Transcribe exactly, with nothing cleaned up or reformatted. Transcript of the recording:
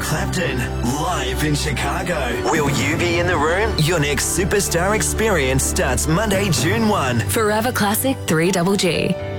Clapton, live in Chicago. Will you be in the room? Your next superstar experience starts Monday, June first. Forever Classic three G G.